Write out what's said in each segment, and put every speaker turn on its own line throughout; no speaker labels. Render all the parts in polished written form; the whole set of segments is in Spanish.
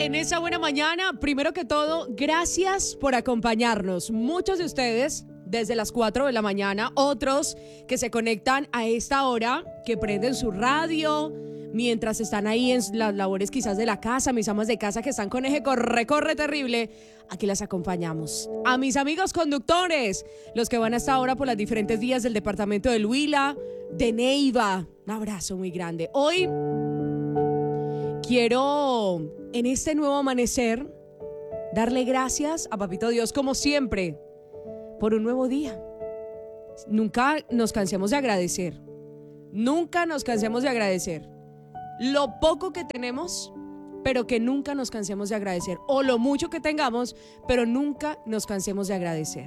En esa buena mañana, primero que todo, gracias por acompañarnos. Muchos de ustedes desde las 4 de la mañana, otros que se conectan a esta hora, que prenden su radio mientras están ahí en las labores quizás de la casa, mis amas de casa que están con eje corre terrible, aquí las acompañamos. A mis amigos conductores, los que van hasta ahora por las diferentes vías del departamento del Huila, de Neiva, un abrazo muy grande. Hoy quiero, en este nuevo amanecer, darle gracias a Papito Dios, como siempre, por un nuevo día. Nunca nos cansemos de agradecer. Nunca nos cansemos de agradecer. Lo poco que tenemos, pero que nunca nos cansemos de agradecer. O lo mucho que tengamos, pero nunca nos cansemos de agradecer.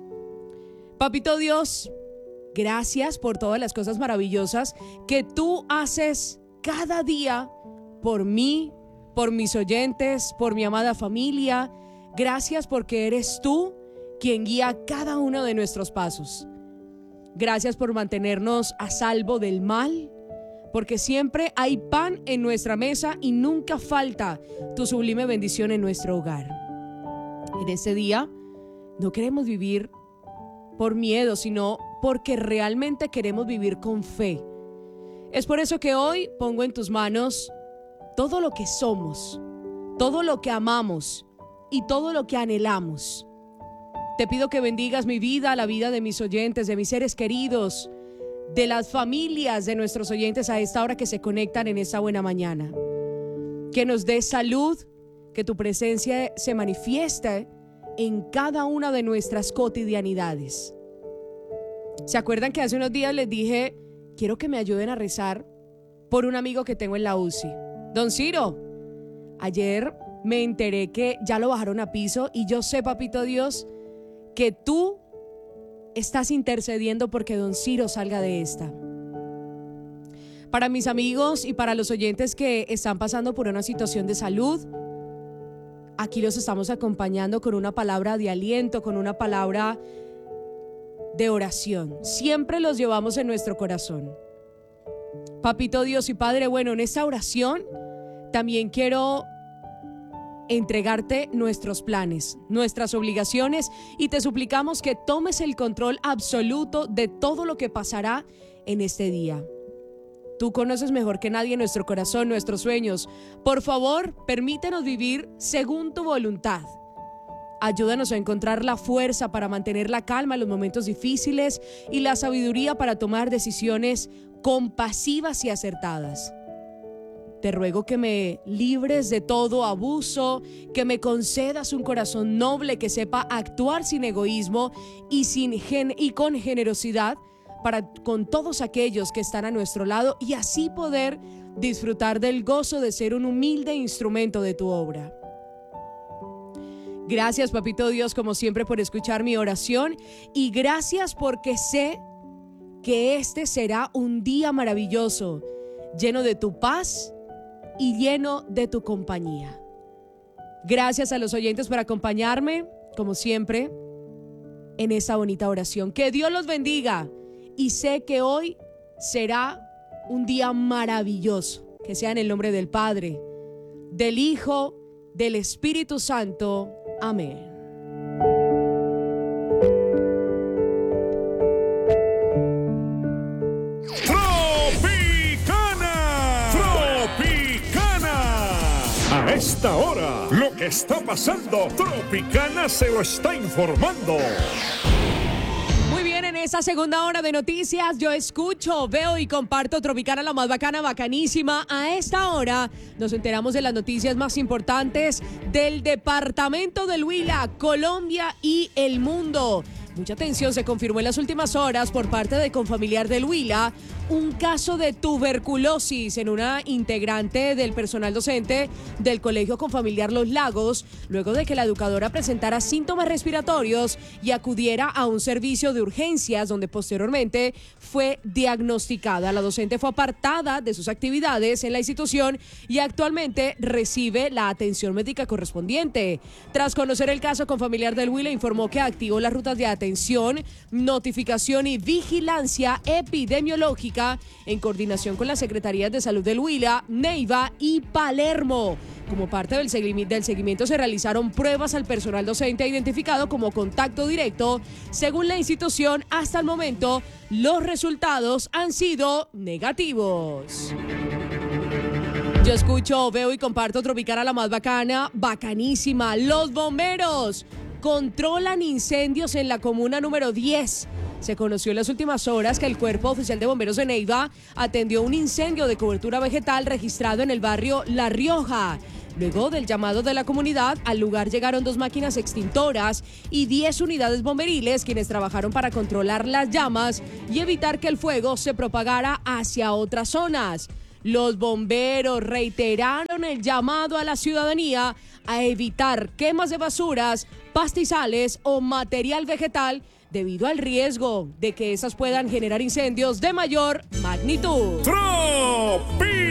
Papito Dios, gracias por todas las cosas maravillosas que tú haces cada día por mí, por mis oyentes, por mi amada familia. Gracias porque eres tú quien guía cada uno de nuestros pasos. Gracias por mantenernos a salvo del mal, porque siempre hay pan en nuestra mesa y nunca falta tu sublime bendición en nuestro hogar. En este día no queremos vivir por miedo, sino porque realmente queremos vivir con fe. Es por eso que hoy pongo en tus manos todo lo que somos, todo lo que amamos y todo lo que anhelamos. Te pido que bendigas mi vida, la vida de mis oyentes, de mis seres queridos, de las familias de nuestros oyentes a esta hora que se conectan en esta buena mañana. Que nos des salud, que tu presencia se manifieste en cada una de nuestras cotidianidades. ¿Se acuerdan que hace unos días les dije, quiero que me ayuden a rezar por un amigo que tengo en la UCI? Don Ciro, ayer me enteré que ya lo bajaron a piso y yo sé, Papito Dios, que tú estás intercediendo porque don Ciro salga de esta. Para mis amigos y para los oyentes que están pasando por una situación de salud, aquí los estamos acompañando con una palabra de aliento, con una palabra de oración. Siempre los llevamos en nuestro corazón. Papito Dios y Padre, bueno, en esta oración también quiero entregarte nuestros planes, nuestras obligaciones, y te suplicamos que tomes el control absoluto de todo lo que pasará en este día. Tú conoces mejor que nadie nuestro corazón, nuestros sueños. Por favor, permítenos vivir según tu voluntad. Ayúdanos a encontrar la fuerza para mantener la calma en los momentos difíciles y la sabiduría para tomar decisiones compasivas y acertadas. Te ruego que me libres de todo abuso, que me concedas un corazón noble que sepa actuar sin egoísmo y con generosidad con todos aquellos que están a nuestro lado, y así poder disfrutar del gozo de ser un humilde instrumento de tu obra. Gracias, Papito Dios, como siempre, por escuchar mi oración, y gracias porque sé que este será un día maravilloso, lleno de tu paz y lleno de tu compañía. Gracias a los oyentes por acompañarme, como siempre, en esta bonita oración. Que Dios los bendiga, y sé que hoy será un día maravilloso. Que sea en el nombre del Padre, del Hijo, del Espíritu Santo. Amén.
A esta hora, lo que está pasando, Tropicana se lo está informando.
Muy bien, en esa segunda hora de noticias yo escucho, veo y comparto Tropicana, la más bacana, bacanísima. A esta hora nos enteramos de las noticias más importantes del departamento del Huila, Colombia y el mundo. Mucha atención, se confirmó en las últimas horas por parte de Confamiliar del Huila un caso de tuberculosis en una integrante del personal docente del Colegio Confamiliar Los Lagos, luego de que la educadora presentara síntomas respiratorios y acudiera a un servicio de urgencias donde posteriormente fue diagnosticada. La docente fue apartada de sus actividades en la institución y actualmente recibe la atención médica correspondiente. Tras conocer el caso, Confamiliar del Huila informó que activó las rutas de atención, notificación y vigilancia epidemiológica en coordinación con las Secretarías de Salud del Huila, Neiva y Palermo. Como parte del seguimiento se realizaron pruebas al personal docente identificado como contacto directo. Según la institución, hasta el momento, los resultados han sido negativos. Yo escucho, veo y comparto Tropicana, la más bacana, bacanísima. Los bomberos controlan incendios en la comuna número 10. Se conoció en las últimas horas que el Cuerpo Oficial de Bomberos de Neiva atendió un incendio de cobertura vegetal registrado en el barrio La Rioja. Luego del llamado de la comunidad, al lugar llegaron 2 máquinas extintoras y 10 unidades bomberiles, quienes trabajaron para controlar las llamas y evitar que el fuego se propagara hacia otras zonas. Los bomberos reiteraron el llamado a la ciudadanía a evitar quemas de basuras, pastizales o material vegetal debido al riesgo de que esas puedan generar incendios de mayor magnitud.
¡Tropi!